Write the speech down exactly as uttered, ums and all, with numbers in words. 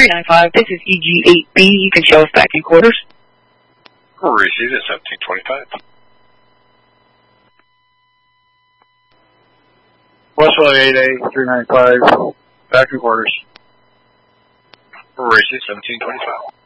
three nine five, this is E G eight B. You can show us back in quarters. Received at seventeen twenty-five. Westwell eight A, three nine five, back in quarters. Received seventeen twenty-five.